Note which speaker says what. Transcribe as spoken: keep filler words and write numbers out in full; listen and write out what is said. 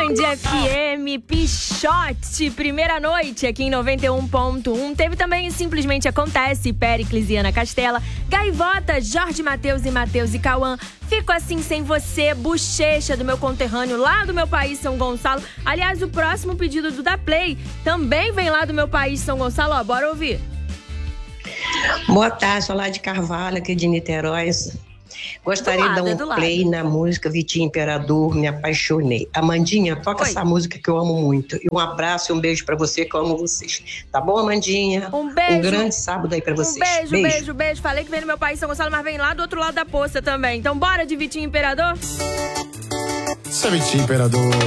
Speaker 1: Band F M, Pichote, primeira noite aqui em noventa e um ponto um. Teve também Simplesmente Acontece, Péricles e Ana Castela, Gaivota, Jorge Mateus e Mateus e Cauã, Fico Assim Sem Você, Bochecha, do meu conterrâneo lá do meu país, São Gonçalo. Aliás, o próximo pedido do Da Play também vem lá do meu país, São Gonçalo. Ó, bora ouvir.
Speaker 2: Boa tarde, sou lá de Carvalho, aqui de Niterói. Gostaria
Speaker 1: lado,
Speaker 2: de dar
Speaker 1: é
Speaker 2: um play na música Vitinho Imperador, Me Apaixonei. Amandinha, toca
Speaker 1: Oi.
Speaker 2: essa música que eu amo muito. E um abraço e um beijo pra você, que eu amo vocês. Tá bom, Amandinha?
Speaker 1: Um beijo.
Speaker 2: Um grande sábado aí pra vocês.
Speaker 1: Um beijo, beijo, beijo, beijo. Falei que vem no meu país, São Gonçalo, mas vem lá do outro lado da poça também. Então bora de Vitinho Imperador?
Speaker 3: Isso é Vitinho Imperador.